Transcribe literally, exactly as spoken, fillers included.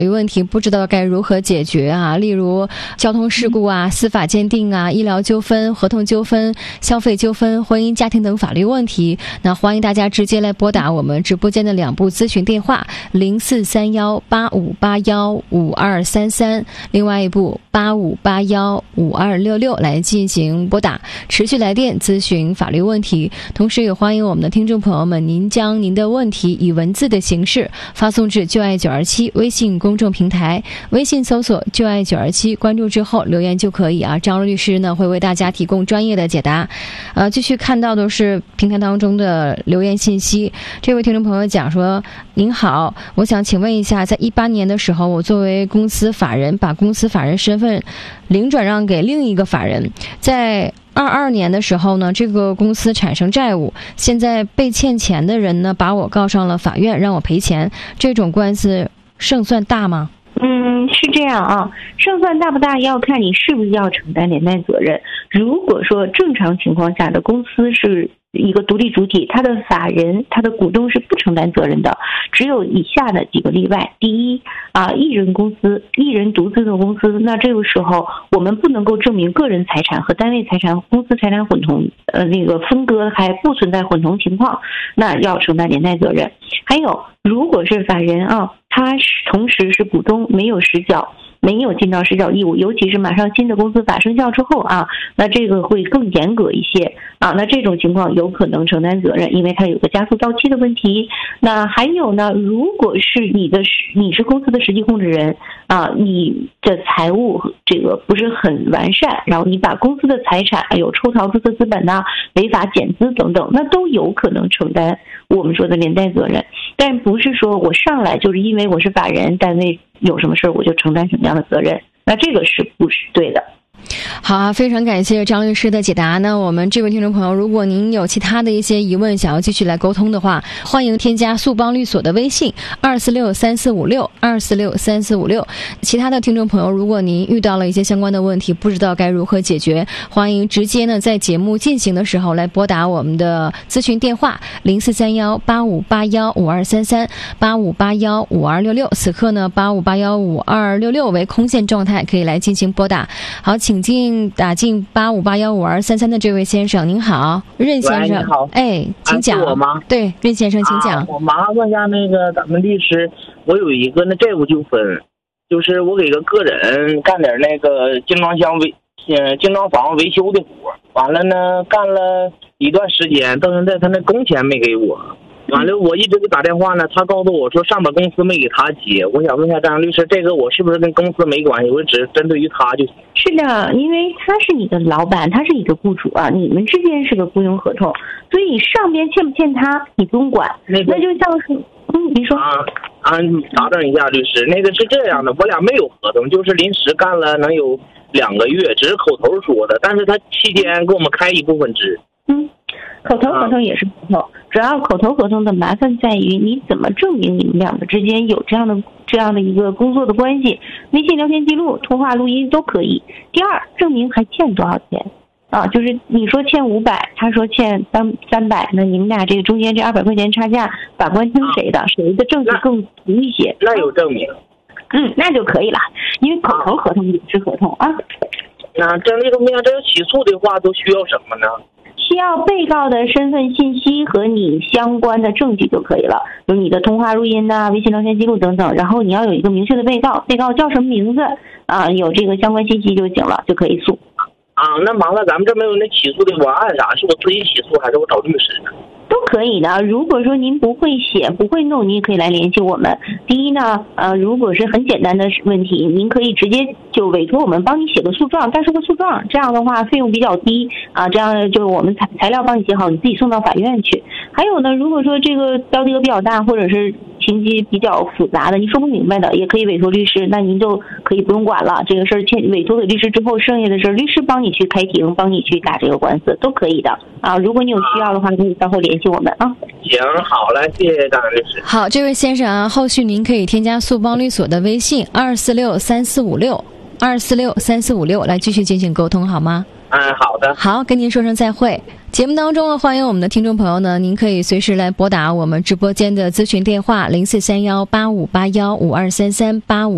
有问题不知道该如何解决啊，例如交通事故啊、司法鉴定啊、医疗纠纷、合同纠纷、消费纠纷、婚姻家庭等法律问题，那欢迎大家直接来拨打我们直播间的两部咨询电话零四三幺八五八幺五二三三，另外一部八五八幺五二六六来进行拨打，持续来电咨询法律问题。同时也欢迎我们的听众朋友们，您将您的问题以文字的形式发送至就爱九二七微信公众平台，微信搜索就爱九二七，关注之后留言就可以啊。张律师呢会为大家提供专业的解答。呃，继续看到的是平台当中的留言信息。这位听众朋友讲说：您好，我想请问一下，在一八年的时候，我作为公司法人，把公司法人身份零转让给另一个法人，在二二年的时候呢，这个公司产生债务，现在被欠钱的人呢把我告上了法院，让我赔钱，这种官司胜算大吗？ 嗯，是这样啊，胜算大不大要看你是不是要承担连带责任。如果说正常情况下的公司是一个独立主体，他的法人、他的股东是不承担责任的，只有以下的几个例外。第一啊，一人公司、一人独资的公司，那这个时候我们不能够证明个人财产和单位财产、公司财产混同，呃，那个分割还不存在混同情况，那要承担连带责任。还有，如果是法人啊，他是同时是股东，没有实缴。没有尽到实缴义务，尤其是马上新的公司法生效之后啊，那这个会更严格一些啊。那这种情况有可能承担责任，因为它有个加速到期的问题。那还有呢，如果是你的你是公司的实际控制人啊，你的财务这个不是很完善，然后你把公司的财产有抽逃注册资本呐、违法减资等等，那都有可能承担我们说的连带责任。但不是说我上来就是因为我是法人单位有什么事我就承担什么样的责任，那这个是不是对的？ 好啊，非常感谢张律师的解答。那我们这位听众朋友，如果您有其他的一些疑问想要继续来沟通的话，欢迎添加速邦律所的微信二四六三四五六二四六三四五六。其他的听众朋友，如果您遇到了一些相关的问题，不知道该如何解决，欢迎直接呢在节目进行的时候来拨打我们的咨询电话零四三幺八五八幺五二三三八五八幺五二六六。此刻呢八五八幺五二六六为空线状态，可以来进行拨打。好，请进打进八五八幺五二三三的这位先生，您好，任先生。 好， 哎，请讲。 是我吗？ 对，任先生，请讲。 啊、我麻烦一下那个咱们律师，我有一个那债务纠纷，就是我给个个人干点那个精装箱维呃精装房维修的活，完了呢干了一段时间，到现在他那工钱没给我。完了，我一直给打电话呢，他告诉我说上把公司没给他结。我想问一下张律师，这个我是不是跟公司没关系？我只针对于他就行。 是的，因为他是你的老板，他是一个雇主啊，你们之间是个雇佣合同，所以上边欠不欠他你不用管。那个、那就像是，嗯，你说啊啊，打断一下律师，那个是这样的，我俩没有合同，就是临时干了能有两个月，只是口头说的，但是他期间给我们开一部分支。 嗯。口头合同也是合同，主要口头合同的麻烦在于你怎么证明你们两个之间有这样的这样的一个工作的关系，微信聊天记录、通话录音都可以。第二，证明还欠多少钱啊？就是你说欠五百，他说欠三三百，那你们俩这个中间这二百块钱差价，法官听谁的？啊、谁的证据更足一些？ 那有证明， 嗯，那就可以了，因为口头合同也是合同啊。 那这那个面这要起诉的话，都需要什么呢？ 需要被告的身份信息和你相关的证据就可以了，有你的通话录音呐、微信聊天记录等等。然后你要有一个明确的被告，被告叫什么名字啊？有这个相关信息就行了，就可以诉。 啊，那麻烦咱们这没有那起诉的文案啥？是我自己起诉还是我找律师呢？ 都可以的。如果说您不会写不会弄，您也可以来联系我们。第一呢，呃，如果是很简单的问题，您可以直接就委托我们帮你写个诉状，单说个诉状，这样的话费用比较低啊，这样就是我们材材料帮你写好，你自己送到法院去。还有呢，如果说这个标的额比较大，或者是情节比较复杂的，你说不明白的，也可以委托律师，那您就可以不用管了。这个事儿欠委托给律师之后，剩下的事儿律师帮你去开庭，帮你去打这个官司，都可以的啊。如果你有需要的话，可以稍后联系我们啊。 行，好嘞，谢谢张律师。 好，这位先生啊，后续您可以添加速邦律所的微信二四六三四五六二四六三四五六来继续进行沟通，好吗？ 嗯，好的。 好，跟您说声再会。节目当中呢，欢迎我们的听众朋友呢，您可以随时来拨打我们直播间的咨询电话零四三幺八五八幺五二三三八五。